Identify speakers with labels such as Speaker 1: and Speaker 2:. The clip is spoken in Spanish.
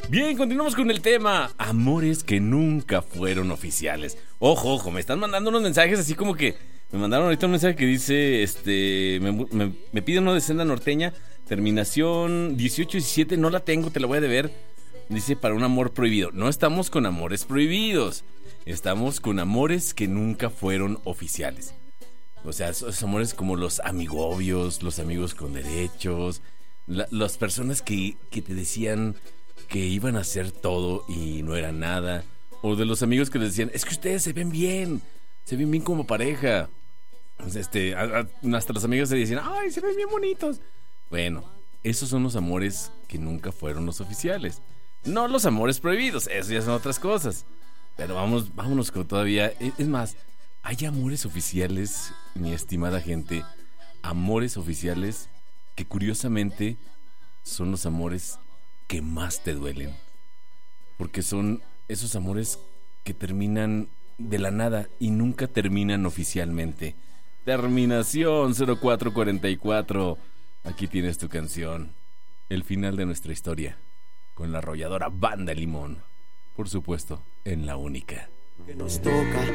Speaker 1: Bien, continuamos con el tema amores que nunca fueron oficiales. Ojo, me están mandando unos mensajes así como que me mandaron ahorita un mensaje que dice, me piden uno de Senda Norteña, terminación 1817, no la tengo, te la voy a deber. Dice, para un amor prohibido. No estamos con amores prohibidos, estamos con amores que nunca fueron oficiales. O sea, esos amores como los amigobios, los amigos con derechos, las personas que te decían que iban a hacer todo y no era nada. O de los amigos que les decían, es que ustedes se ven bien como pareja. Hasta las amigas se decían, ay, se ven bien bonitos. Bueno, esos son los amores que nunca fueron los oficiales. No los amores prohibidos, eso ya son otras cosas. Pero vámonos con todavía. Es más, hay amores oficiales, mi estimada gente. Amores oficiales que curiosamente son los amores que más te duelen. Porque son esos amores que terminan de la nada y nunca terminan oficialmente. Terminación 0444. Aquí tienes tu canción. El final de nuestra historia. Con la arrolladora Banda Limón. Por supuesto, en La Única.
Speaker 2: Que nos toca